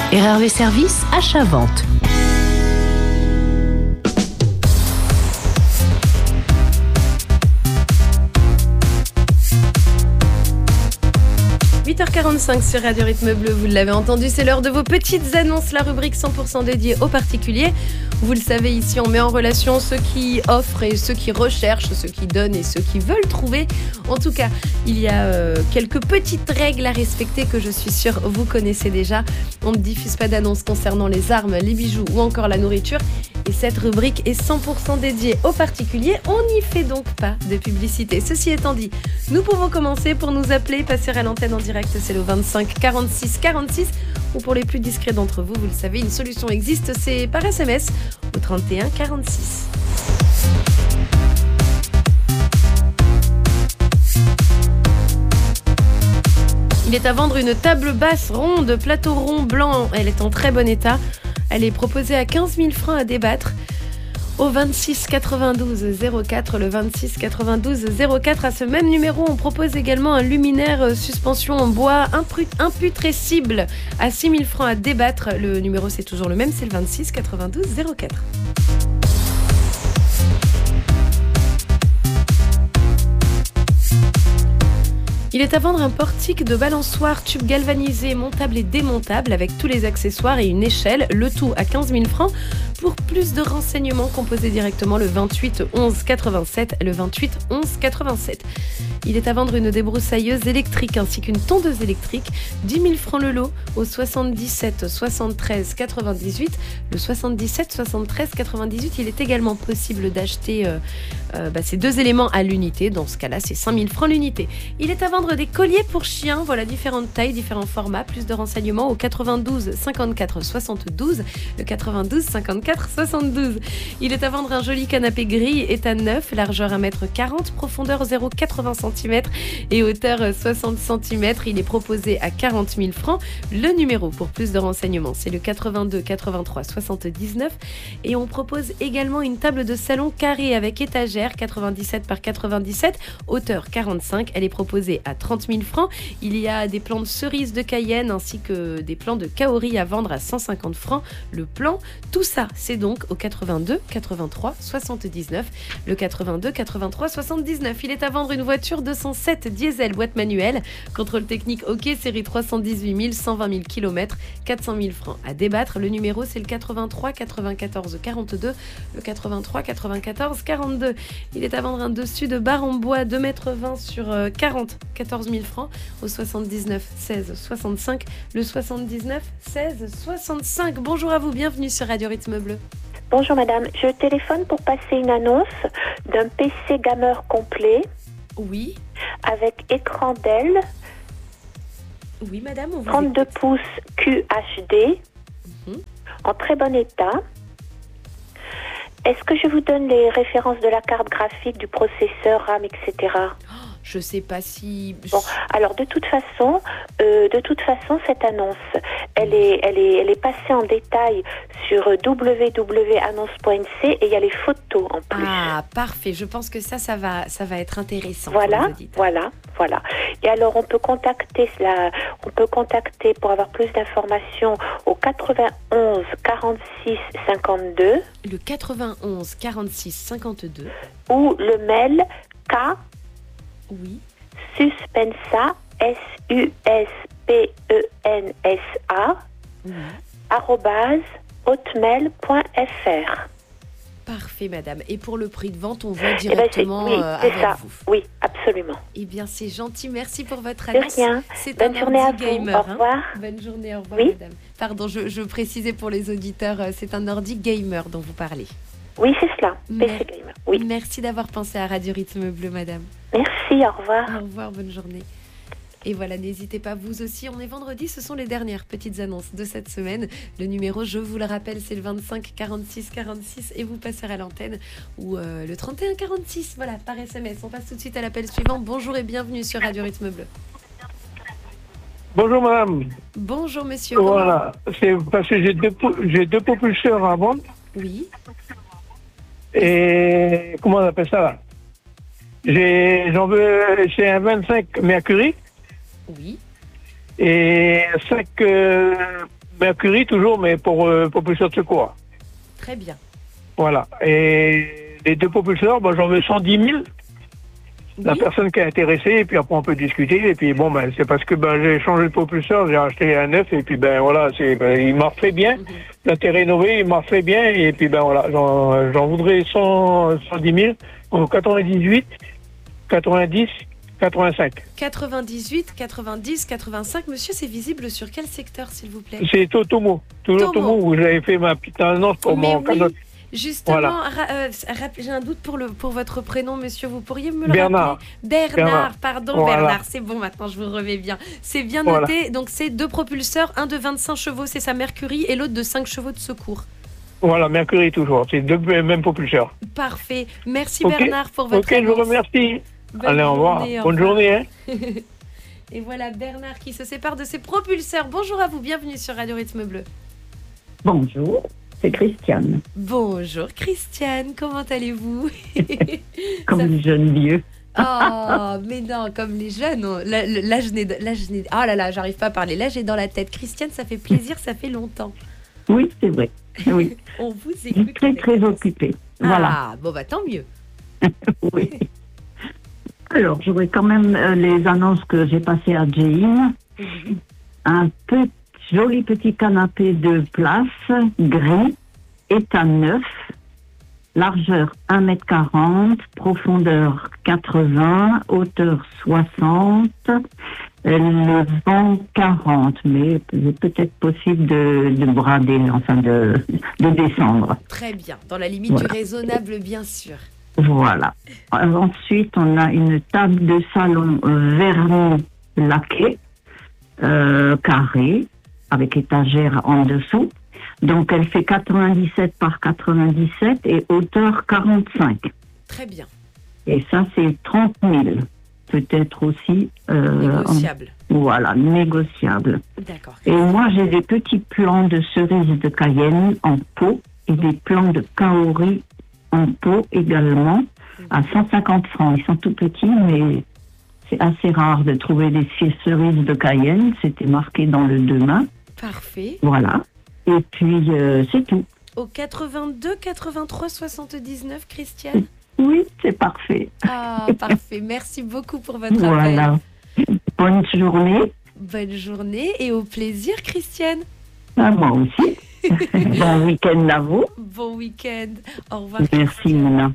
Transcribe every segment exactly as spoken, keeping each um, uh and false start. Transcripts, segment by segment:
R R V Service, achat-vente. huit heures quarante-cinq sur Radio Rythme Bleu, vous l'avez entendu, c'est l'heure de vos petites annonces, la rubrique cent pour cent dédiée aux particuliers. Vous le savez, ici on met en relation ceux qui offrent et ceux qui recherchent, ceux qui donnent et ceux qui veulent trouver. En tout cas, il y a euh, quelques petites règles à respecter que je suis sûre vous connaissez déjà. On ne diffuse pas d'annonces concernant les armes, les bijoux ou encore la nourriture. Et cette rubrique est cent pour cent dédiée aux particuliers. On n'y fait donc pas de publicité. Ceci étant dit, nous pouvons commencer. Pour nous appeler, passer à l'antenne en direct, c'est le vingt-cinq quarante-six quarante-six. Ou pour les plus discrets d'entre vous, vous le savez, une solution existe, c'est par S M S au trente et un quarante-six. Il est à vendre une table basse ronde, plateau rond blanc. Elle est en très bon état. Elle est proposée à quinze mille francs à débattre au vingt-six quatre-vingt-douze zéro quatre, le vingt-six quatre-vingt-douze zéro quatre. À ce même numéro, on propose également un luminaire suspension en bois imputrescible à six mille francs à débattre. Le numéro, c'est toujours le même, c'est le vingt-six quatre-vingt-douze zéro quatre. Il est à vendre un portique de balançoire tube galvanisé, montable et démontable avec tous les accessoires et une échelle, le tout à quinze mille francs. Pour plus de renseignements, composez directement le vingt-huit onze quatre-vingt-sept, le vingt-huit onze quatre-vingt-sept. Il est à vendre une débroussailleuse électrique ainsi qu'une tondeuse électrique, dix mille francs le lot, au soixante-dix-sept soixante-treize quatre-vingt-dix-huit. Le soixante-dix-sept soixante-treize quatre-vingt-dix-huit, il est également possible d'acheter euh, euh, bah, ces deux éléments à l'unité. Dans ce cas-là, c'est cinq mille francs l'unité. Il est à vendre des colliers pour chiens, voilà, différentes tailles, différents formats. Plus de renseignements au quatre-vingt-douze cinquante-quatre soixante-douze, le quatre-vingt-douze cinquante-quatre soixante-douze. Il est à vendre un joli canapé gris, état neuf, largeur un mètre quarante, profondeur zéro virgule quatre-vingts centimètres et hauteur soixante centimètres. Il est proposé à quarante mille francs. Le numéro pour plus de renseignements, c'est le quatre-vingt-deux quatre-vingt-trois soixante-dix-neuf. Et on propose également une table de salon carrée avec étagère, quatre-vingt-dix-sept par quatre-vingt-dix-sept, hauteur quarante-cinq. Elle est proposée à trente mille francs. Il y a des plants de cerises de Cayenne ainsi que des plants de Kaori à vendre à cent cinquante francs le plan. Tout ça, c'est donc au quatre-vingt-deux quatre-vingt-trois soixante-dix-neuf. Le quatre-vingt-deux quatre-vingt-trois soixante-dix-neuf. Il est à vendre une voiture deux cent sept diesel boîte manuelle. Contrôle technique OK, série trois cent dix-huit mille, cent vingt mille kilomètres, quatre cent mille francs à débattre. Le numéro, c'est le quatre-vingt-trois quatre-vingt-quatorze quarante-deux. Le quatre-vingt-trois quatre-vingt-quatorze quarante-deux. Il est à vendre un dessus de barre en bois deux mètres vingt sur quarante, quatorze mille francs, au soixante-dix-neuf seize soixante-cinq. Le soixante-dix-neuf seize soixante-cinq. Bonjour à vous, bienvenue sur Radio Rythme Bleu. Bonjour madame, je téléphone pour passer une annonce d'un P C gamer complet. Oui. Avec écran Dell. Oui madame, on vous trente-deux écoute. pouces Q H D. Mm-hmm. En très bon état. Est-ce que je vous donne les références de la carte graphique, du processeur, RAM, et cetera. Je sais pas si... Bon, alors de toute façon, euh, de toute façon, cette annonce, elle est, elle est, elle est passée en détail sur w w w point annonce point n c et il y a les photos en plus. Ah, parfait. Je pense que ça, ça va, ça va être intéressant. Voilà, voilà, voilà. Et alors, on peut contacter la, on peut contacter pour avoir plus d'informations au quatre-vingt-onze quarante-six cinquante-deux. Le quatre-vingt-onze quarante-six cinquante-deux. Ou le mail K. Oui. Suspensa, S U S P E N S A, oui. arrobase hotmail point f r. Parfait, madame. Et pour le prix de vente, on voit directement eh ben, oui, euh, c'est avec ça. vous. Oui, absolument. Eh bien, c'est gentil. Merci pour votre De annonce. rien. C'est Bonne un journée à ordi vous. gamer. Au revoir. Hein. Bonne journée. Au revoir, oui. madame. Pardon, je, je précisais pour les auditeurs, c'est un ordi gamer dont vous parlez. Oui, c'est cela. Mer- P C gamer. Oui. Merci d'avoir pensé à Radio Rythme Bleu, madame. Merci, au revoir. Au revoir, bonne journée. Et voilà, n'hésitez pas, vous aussi, on est vendredi, ce sont les dernières petites annonces de cette semaine. Le numéro, je vous le rappelle, c'est le vingt-cinq quarante-six quarante-six et vous passerez à l'antenne ou euh, le trente et un quarante-six, voilà, par S M S. On passe tout de suite à l'appel suivant. Bonjour et bienvenue sur Radio Rythme Bleu. Bonjour madame. Bonjour monsieur. Voilà, c'est parce que j'ai deux, j'ai deux propulseurs à vendre. Oui. Et comment on appelle ça là? J'ai, j'en veux, c'est un vingt-cinq Mercury. Oui. Et cinq euh, Mercury toujours, mais pour euh, propulseur de secours. Très bien. Voilà. Et les deux propulseurs, ben, j'en veux cent dix mille. La Oui. personne qui est intéressée, et puis après on peut discuter. Et puis bon, ben, c'est parce que ben, j'ai changé de propulseur, j'ai acheté un neuf, et puis ben voilà, c'est, ben, il m'a fait bien. Mhm. L'intérêt rénové, il m'a fait bien, et puis ben voilà, j'en, j'en voudrais cent, cent dix mille, en quatre-vingt-dix-huit, quatre-vingt-dix, quatre-vingt-cinq. quatre-vingt-dix-huit, quatre-vingt-dix, quatre-vingt-cinq. Monsieur, c'est visible sur quel secteur, s'il vous plaît? C'est Totomo, toujours Tomo. Totomo, où j'avais fait ma petite annonce pour Mais mon oui, cadeau. justement, Voilà. ra- euh, rap- j'ai un doute pour, le, pour votre prénom, monsieur. Vous pourriez me le Bernard. rappeler? Bernard. Bernard. Pardon, Voilà. Bernard. C'est bon, maintenant, je vous remets bien. C'est bien Voilà. noté. Donc, c'est deux propulseurs, un de vingt-cinq chevaux, c'est sa Mercury, et l'autre de cinq chevaux de secours. Voilà, Mercury toujours, c'est deux mêmes propulseurs. Parfait. Merci, Ok. Bernard, pour votre Ok, je vous annonce. remercie. Bonne Allez, au revoir. journée, au Bonne revoir. journée, hein. Et voilà Bernard qui se sépare de ses propulseurs. Bonjour à vous, bienvenue sur Radio Rythme Bleu. Bonjour, c'est Christiane, Bonjour Christiane, comment allez-vous? comme Ça- le jeune vieux. Oh, mais non, comme les jeunes. on- Là, là, là, je n'ai, là, je n'ai- oh là là, j'arrive pas à parler. Là, j'ai dans la tête. Christiane, ça fait plaisir, ça fait longtemps. Oui, c'est vrai. Oui, On vous je suis écoute. très avec très attention. occupée. Voilà. Ah, bon bah tant mieux. Oui. Alors, j'aurais quand même euh, les annonces que j'ai passées à Jane. Mhm. Un petit, joli petit canapé de place, gris, état neuf, largeur un mètre quarante, profondeur quatre-vingts, hauteur soixante, euh, le vent quarante, mais c'est peut-être possible de, de brader, enfin de, de descendre. Très bien, dans la limite Voilà. du raisonnable, bien sûr. Voilà. Euh, Ensuite, on a une table de salon euh, vernie laquée, euh, carrée, avec étagère en dessous. Donc, elle fait quatre-vingt-dix-sept par quatre-vingt-dix-sept et hauteur quarante-cinq. Très bien, Et ça, c'est trente mille. Peut-être aussi... euh, négociable. en- voilà, négociable. D'accord. Et moi, j'ai des petits plants de cerises de Cayenne en pot et des plants de kaori en pot également à cent cinquante francs. Ils sont tout petits, mais c'est assez rare de trouver des cerises de Cayenne. C'était marqué dans le demain. Parfait. Voilà. Et puis, euh, c'est tout. Au quatre-vingt-deux, quatre-vingt-trois, soixante-dix-neuf, Christiane. Oui, c'est parfait. Ah, parfait. Merci beaucoup pour votre appel. Voilà. Bonne journée. Bonne journée et au plaisir, Christiane. À moi aussi. Bon week-end à vous. Bon week-end. Au revoir. Merci, Christiane. Mona.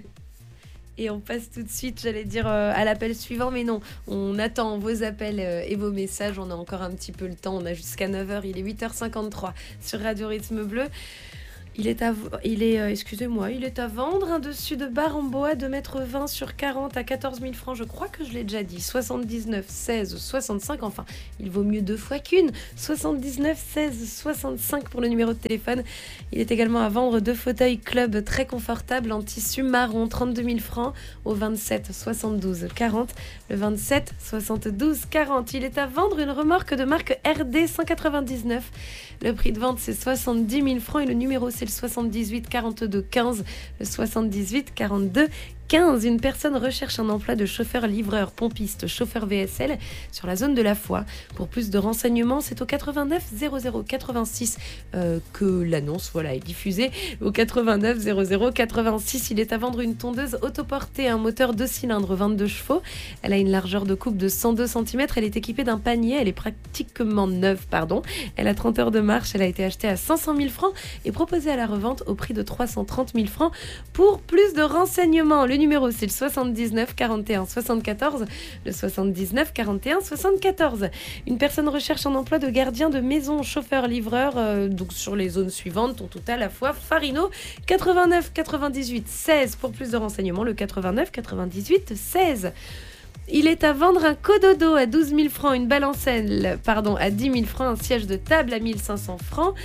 Et on passe tout de suite, j'allais dire, euh, à l'appel suivant, mais non, on attend vos appels euh, et vos messages. On a encore un petit peu le temps, on a jusqu'à neuf heures, il est huit heures cinquante-trois sur Radio Rythme Bleu. Il est à, il est, euh, excusez-moi, il est à vendre un dessus de barre en bois deux mètres vingt sur quarante à quatorze mille francs. Je crois que je l'ai déjà dit. soixante-dix-neuf, seize, soixante-cinq. Enfin, il vaut mieux deux fois qu'une. soixante-dix-neuf, seize, soixante-cinq pour le numéro de téléphone. Il est également à vendre deux fauteuils club très confortables en tissu marron, trente-deux mille francs au vingt-sept, soixante-douze, quarante. Le vingt-sept, soixante-douze, quarante. Il est à vendre une remorque de marque R D cent quatre-vingt-dix-neuf. Le prix de vente, c'est soixante-dix mille francs et le numéro, c'est le soixante-dix-huit, quarante-deux, quinze. Le soixante-dix-huit, quarante-deux, quinze. Une personne recherche un emploi de chauffeur, livreur, pompiste, chauffeur V S L sur la zone de la Foix. Pour plus de renseignements, c'est au quatre-vingt-neuf, zéro zéro, quatre-vingt-six euh, que l'annonce voilà, est diffusée. Au quatre-vingt-neuf, zéro zéro, quatre-vingt-six, il est à vendre une tondeuse autoportée, un moteur deux cylindres, vingt-deux chevaux. Elle a une largeur de coupe de cent deux centimètres. Elle est équipée d'un panier. Elle est pratiquement neuve, pardon. Elle a trente heures de marche. Elle a été achetée à cinq cent mille francs et proposée à la revente au prix de trois cent trente mille francs. Pour plus de renseignements, le numéro, c'est le soixante-dix-neuf, quarante et un, soixante-quatorze. Le soixante-dix-neuf, quarante et un, soixante-quatorze. Une personne recherche un emploi de gardien de maison, chauffeur, livreur, euh, donc sur les zones suivantes, dont tout à la fois Farino, quatre-vingt-neuf, quatre-vingt-dix-huit, seize. Pour plus de renseignements, le quatre-vingt-neuf, quatre-vingt-dix-huit, seize. Il est à vendre un cododo à douze mille francs, une balancelle pardon, à dix mille francs, un siège de table à mille cinq cents francs.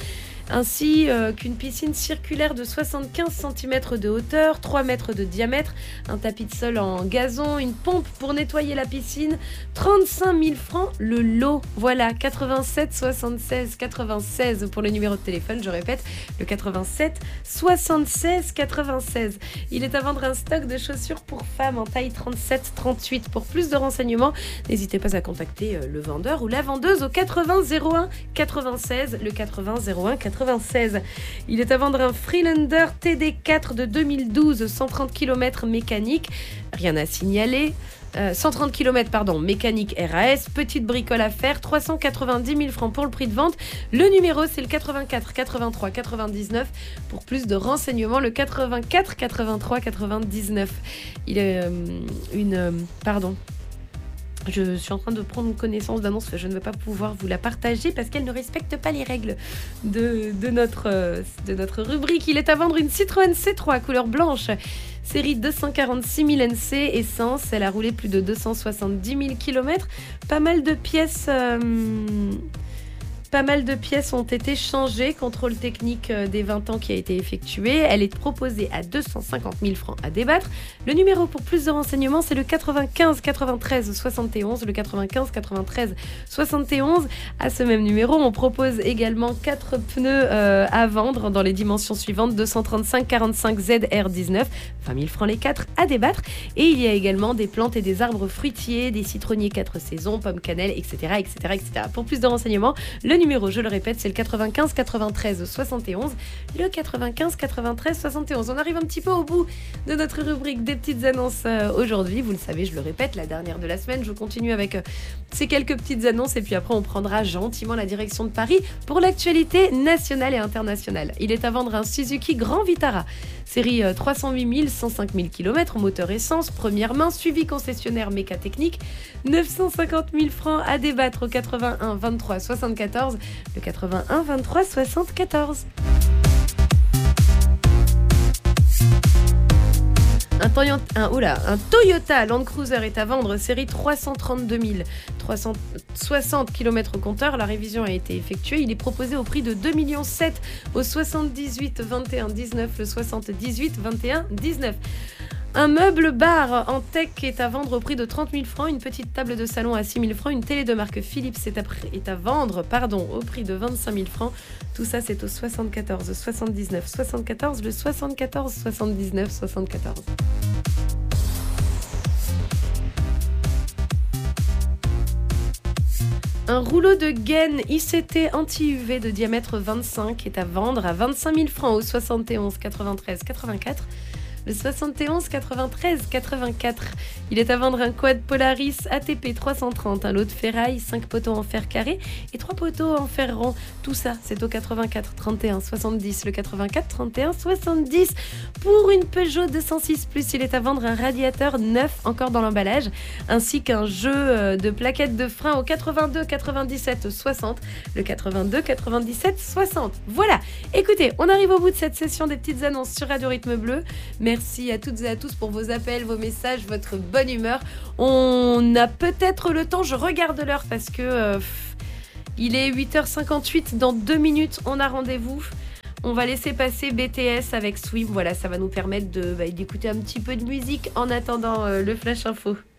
ainsi euh, qu'une piscine circulaire de soixante-quinze centimètres de hauteur, trois mètres de diamètre, un tapis de sol en gazon, une pompe pour nettoyer la piscine, trente-cinq mille francs le lot. Voilà, quatre-vingt-sept soixante-seize quatre-vingt-seize pour le numéro de téléphone, je répète, le quatre-vingt-sept soixante-seize quatre-vingt-seize. Il est à vendre un stock de chaussures pour femmes en taille trente-sept trente-huit. Pour plus de renseignements, n'hésitez pas à contacter le vendeur ou la vendeuse au quatre-vingts zéro un quatre-vingt-seize, le quatre-vingts zéro un quatre-vingt-seize. Il est à vendre un Freelander T D quatre de deux mille douze, cent trente kilomètres mécanique, rien à signaler. Euh, cent trente kilomètres pardon, mécanique R A S, petite bricole à faire, trois cent quatre-vingt-dix mille francs pour le prix de vente. Le numéro c'est le quatre-vingt-quatre quatre-vingt-trois quatre-vingt-dix-neuf. Pour plus de renseignements, le quatre-vingt-quatre quatre-vingt-trois quatre-vingt-dix-neuf. Il est euh, une euh, pardon. Je suis en train de prendre connaissance d'annonce, je ne vais pas pouvoir vous la partager parce qu'elle ne respecte pas les règles de, de, notre, euh, de notre rubrique. Il est à vendre une Citroën C trois couleur blanche, série deux cent quarante-six mille N C, essence. Elle a roulé plus de deux cent soixante-dix mille kilomètres. Pas mal de pièces... Euh, Pas mal de pièces ont été changées. Contrôle technique des vingt ans qui a été effectué. Elle est proposée à deux cent cinquante mille francs à débattre. Le numéro pour plus de renseignements, c'est le quatre-vingt-quinze quatre-vingt-treize soixante et onze. Le quatre-vingt-quinze quatre-vingt-treize soixante et onze. À ce même numéro, on propose également quatre pneus euh, à vendre dans les dimensions suivantes. deux cent trente-cinq quarante-cinq Z R dix-neuf. vingt mille francs les quatre à débattre. Et il y a également des plantes et des arbres fruitiers, des citronniers quatre saisons, pommes cannelle, et cetera, et cetera, et cetera. Pour plus de renseignements, le numéro, je le répète, c'est le quatre-vingt-quinze quatre-vingt-treize soixante et onze. Le quatre-vingt-quinze quatre-vingt-treize soixante et onze. On arrive un petit peu au bout de notre rubrique des petites annonces euh, aujourd'hui. Vous le savez, je le répète, la dernière de la semaine. Je continue avec euh, ces quelques petites annonces et puis après on prendra gentiment la direction de Paris pour l'actualité nationale et internationale. Il est à vendre un Suzuki Grand Vitara, série euh, trois cent huit mille, cent cinq mille kilomètres, moteur essence, première main, suivi concessionnaire mécatechnique, neuf cent cinquante mille francs à débattre au quatre-vingt-un vingt-trois soixante-quatorze. Le quatre-vingt-un vingt-trois soixante-quatorze. Un Toyota, un, oh là, un Toyota Land Cruiser est à vendre, série trois cent trente-deux mille, trois cent soixante kilomètres au compteur. La révision a été effectuée. Il est proposé au prix de deux virgule sept millions au soixante-dix-huit vingt et un dix-neuf, le soixante-dix-huit vingt et un dix-neuf. Un meuble bar en tech est à vendre au prix de trente mille francs, une petite table de salon à six mille francs, une télé de marque Philips est à, est à vendre pardon, au prix de vingt-cinq mille francs. Tout ça, c'est au soixante-quatorze soixante-dix-neuf soixante-quatorze, le soixante-quatorze soixante-dix-neuf soixante-quatorze. Un rouleau de gaine I C T anti-U V de diamètre vingt-cinq est à vendre à vingt-cinq mille francs au soixante et onze quatre-vingt-treize quatre-vingt-quatre. Le soixante et onze quatre-vingt-treize quatre-vingt-quatre. Il est à vendre un quad Polaris A T P trois cent trente, un lot de ferraille, cinq poteaux en fer carré et trois poteaux en fer rond. Tout ça, c'est au quatre-vingt-quatre trente et un soixante-dix. Le quatre-vingt-quatre trente et un soixante-dix. Pour une Peugeot deux cent six plus, il est à vendre un radiateur neuf encore dans l'emballage, ainsi qu'un jeu de plaquettes de frein au quatre-vingt-deux quatre-vingt-dix-sept soixante. Le quatre-vingt-deux quatre-vingt-dix-sept soixante. Voilà. Écoutez, on arrive au bout de cette session des petites annonces sur Radio Rythme Bleu. Merci à toutes et à tous pour vos appels, vos messages, votre bonne humeur. On a peut-être le temps, je regarde l'heure parce que euh, il est huit heures cinquante-huit, dans deux minutes on a rendez-vous. On va laisser passer B T S avec Swim, voilà, ça va nous permettre de, bah, d'écouter un petit peu de musique en attendant euh, le Flash Info.